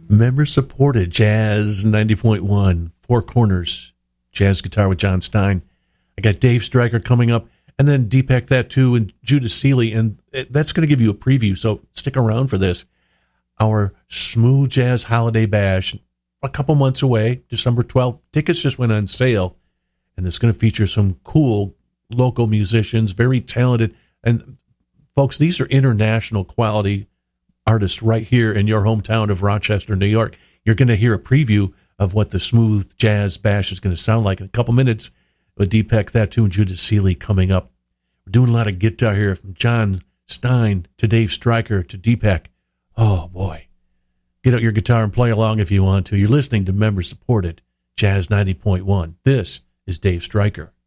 Member supported Jazz 90.1, Four Corners, jazz guitar with John Stein. I got Dave Stryker coming up, and then Deepak Thatu and Judah Seeley, and that's going to give you a preview, so stick around for this. Our Smooth Jazz Holiday Bash, a couple months away, December 12th. Tickets just went on sale, and it's going to feature some cool local musicians, very talented, and folks, these are international quality artists right here in your hometown of Rochester, New York. You're going to hear a preview of what the Smooth Jazz Bash is going to sound like in a couple minutes with Deepak Thatu and Judah Seeley coming up. We're doing a lot of guitar here from John Stein to Dave Stryker to Deepak. Oh, boy. Get out your guitar and play along if you want to. You're listening to member-supported Jazz 90.1. This is Dave Stryker.